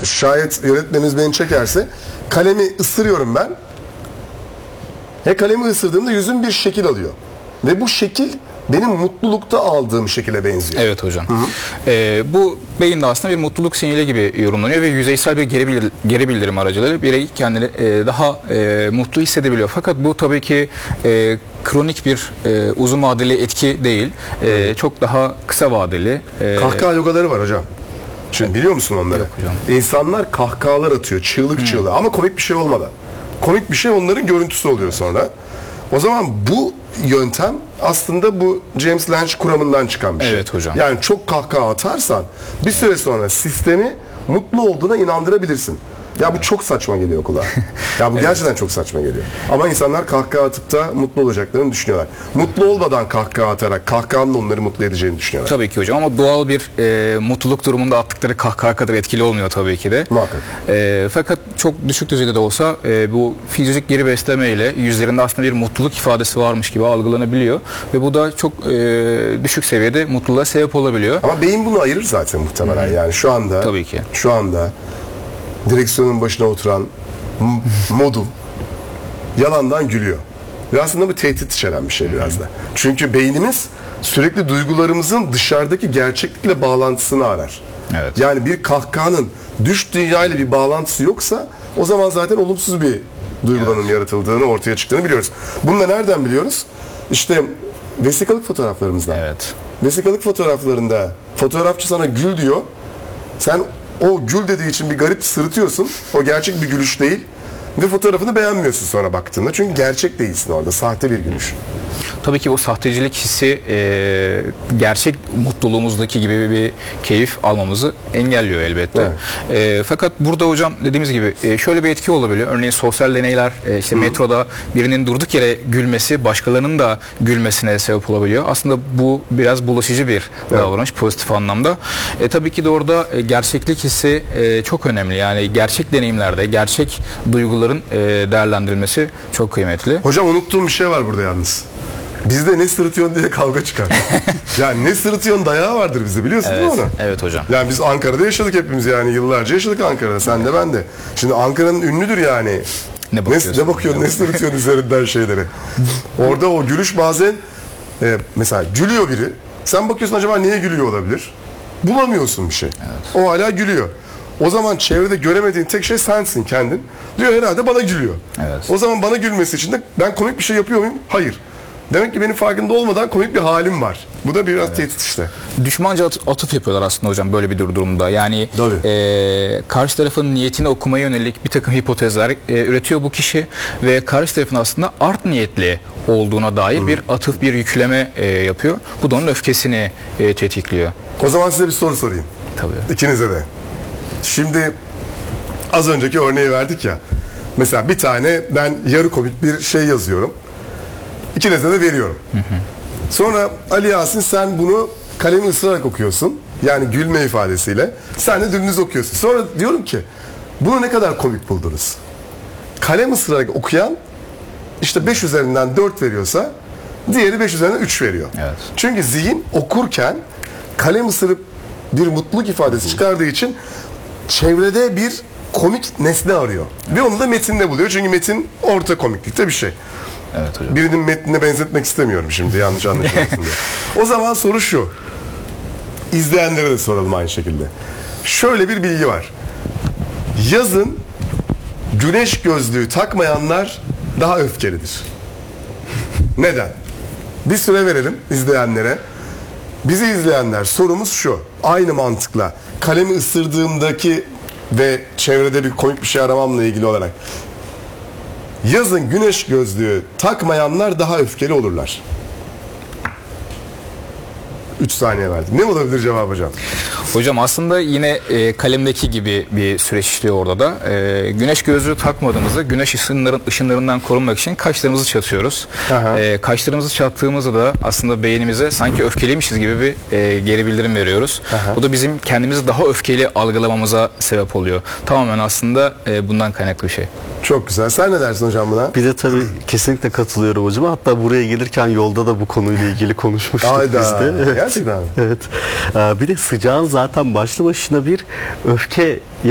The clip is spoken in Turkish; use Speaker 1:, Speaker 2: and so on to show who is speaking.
Speaker 1: şayet yönetmenimiz beni çekerse kalemi ısırıyorum ben. Kalemi ısırdığımda yüzüm bir şekil alıyor. Ve bu şekil benim mutlulukta aldığım şekile benziyor.
Speaker 2: Evet hocam. Bu beyinde aslında bir mutluluk sinyali gibi yorumlanıyor ve yüzeysel bir geri bildirim aracılığıyla birey kendini daha mutlu hissedebiliyor. Fakat bu tabii ki kronik bir uzun vadeli etki değil. Çok daha kısa vadeli.
Speaker 1: Kahkaha yogaları var hocam. Şimdi biliyor musun onları?
Speaker 2: Yok hocam.
Speaker 1: İnsanlar kahkahalar atıyor, çığlık çığlığa ama komik bir şey olmadan. Komik bir şey onların görüntüsü oluyor sonra. O zaman bu yöntem aslında bu James Lange kuramından çıkan bir şey.
Speaker 2: Evet hocam.
Speaker 1: Yani çok kahkaha atarsan bir süre sonra sistemi mutlu olduğuna inandırabilirsin. Ya bu çok saçma geliyor kulağa. Ya bu gerçekten çok saçma geliyor. Ama insanlar kahkaha atıp da mutlu olacaklarını düşünüyorlar. Mutlu olmadan kahkaha atarak kahkahanın onları mutlu edeceğini düşünüyorlar.
Speaker 2: Tabii ki hocam ama doğal bir mutluluk durumunda attıkları kahkaha kadar etkili olmuyor tabii ki de.
Speaker 1: Muhakkak.
Speaker 2: Fakat çok düşük düzeyde de olsa bu fizyolojik geri besleme ile yüzlerinde aslında bir mutluluk ifadesi varmış gibi algılanabiliyor. Ve bu da çok düşük seviyede mutluluğa sebep olabiliyor.
Speaker 1: Ama beyin bunu ayırır zaten muhtemelen. Yani şu anda
Speaker 2: Tabii ki.
Speaker 1: Şu anda direksiyonun başına oturan modum yalandan gülüyor. Ve aslında bu tehdit içeren bir şey biraz da. Çünkü beynimiz sürekli duygularımızın dışarıdaki gerçeklikle bağlantısını arar.
Speaker 2: Evet.
Speaker 1: Yani bir kahkahanın dış dünyayla bir bağlantısı yoksa o zaman zaten olumsuz bir duygulanın yaratıldığını, ortaya çıktığını biliyoruz. Bunu da nereden biliyoruz? İşte vesikalık fotoğraflarımızdan.
Speaker 2: Evet.
Speaker 1: Vesikalık fotoğraflarında fotoğrafçı sana gül diyor. Sen o gül dediği için bir garip sırıtıyorsun. O gerçek bir gülüş değil. Ve fotoğrafını beğenmiyorsun sonra baktığında. Çünkü gerçek değilsin orada. Sahte bir gülüş.
Speaker 2: Tabii ki o sahtecilik hissi gerçek mutluluğumuzdaki gibi bir keyif almamızı engelliyor elbette.
Speaker 1: Evet.
Speaker 2: Fakat burada hocam dediğimiz gibi şöyle bir etki olabiliyor. Örneğin sosyal deneyler, işte metroda birinin durduk yere gülmesi başkalarının da gülmesine sebep olabiliyor. Aslında bu biraz bulaşıcı bir davranış pozitif anlamda. Tabii ki de orada gerçeklik hissi çok önemli. Yani gerçek deneyimlerde, gerçek duyguların değerlendirilmesi çok kıymetli.
Speaker 1: Hocam unuttuğum bir şey var burada yalnız. Bizde ne sırıtıyorsun diye kavga çıkar. Yani ne sırıtıyorsun dayağı vardır bizde, biliyorsun değil mi onu?
Speaker 2: Evet hocam.
Speaker 1: Yani biz Ankara'da yaşadık hepimiz, yani yıllarca yaşadık Ankara'da. Sen de ben de. Şimdi Ankara'nın ünlüdür yani.
Speaker 2: Ne bakıyorsun?
Speaker 1: Ne sırıtıyorsun üzerinden şeyleri. Orada o gülüş bazen mesela gülüyor biri. Sen bakıyorsun acaba niye gülüyor olabilir? Bulamıyorsun bir şey. Evet. O hala gülüyor. O zaman çevrede göremediğin tek şey sensin, kendin. Diyor herhalde bana gülüyor.
Speaker 2: Evet.
Speaker 1: O zaman bana gülmesi için de ben komik bir şey yapıyor muyum? Hayır. Demek ki benim farkında olmadan komik bir halim var. Bu da biraz tehdit işte.
Speaker 2: Düşmanca atıf yapıyorlar aslında hocam böyle bir durumda. Yani karşı tarafın niyetini okumaya yönelik bir takım hipotezler üretiyor bu kişi ve karşı tarafın aslında art niyetli olduğuna dair bir atıf, bir yükleme yapıyor. Bu da onun öfkesini tetikliyor.
Speaker 1: O zaman size bir soru sorayım.
Speaker 2: Tabii.
Speaker 1: İkinize de. Şimdi az önceki örneği verdik ya. Mesela bir tane ben yarı komik bir şey yazıyorum. İkinize de veriyorum. Sonra Ali Yasin sen bunu kalemi ısırarak okuyorsun. Yani gülme ifadesiyle. Sen de dümdüz okuyorsun. Sonra diyorum ki bunu ne kadar komik buldunuz? Kalem ısırarak okuyan işte 5 üzerinden 4 veriyorsa diğeri 5 üzerinden 3 veriyor.
Speaker 2: Evet.
Speaker 1: Çünkü zihin okurken kalem ısırıp bir mutluluk ifadesi çıkardığı için çevrede bir komik nesne arıyor. Ve onu da metinde buluyor. Çünkü metin orta komiklikte bir şey.
Speaker 2: Evet hocam.
Speaker 1: Birinin metnine benzetmek istemiyorum şimdi, yanlış anlaşılmasın diye. O zaman soru şu. İzleyenlere de soralım aynı şekilde. Şöyle bir bilgi var. Yazın güneş gözlüğü takmayanlar daha öfkelidir. Neden? Bir süre verelim izleyenlere. Bizi izleyenler, sorumuz şu. Aynı mantıkla kalemi ısırdığımdaki ve çevrede bir komik bir şey aramamla ilgili olarak yazın güneş gözlüğü takmayanlar daha öfkeli olurlar. 3 saniye verdim. Ne olabilir cevap hocam?
Speaker 2: Hocam aslında yine kalemdeki gibi bir süreç işliyor orada da. Güneş gözlüğü takmadığımızda güneş ışınlarından korunmak için kaşlarımızı çatıyoruz. Kaşlarımızı çattığımızda da aslında beynimize sanki öfkeliymişiz gibi bir geri bildirim veriyoruz. Bu da bizim kendimizi daha öfkeli algılamamıza sebep oluyor. Tamamen aslında bundan kaynaklı bir şey.
Speaker 1: Çok güzel. Sen ne dersin hocam buna?
Speaker 3: Bir de tabii kesinlikle katılıyorum hocam. Hatta buraya gelirken yolda da bu konuyla ilgili konuşmuştuk biz de. Evet.
Speaker 1: Gerçekten mi?
Speaker 3: Evet. Bir de sıcağın zaten başlı başına bir öfke